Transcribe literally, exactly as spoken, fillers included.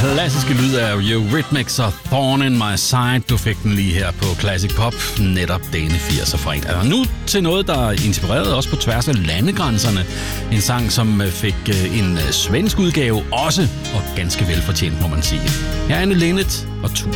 klassiske lyd af Eurythmics og Thorn in My Side. Du fik den lige her på Classic Pop, netop denne firser fredag. Og nu til noget, der inspirerede os på tværs af landegrænserne. En sang, som fik en svensk udgave også, og ganske velfortjent, må man sige. Her er Anne Linnet og Tur.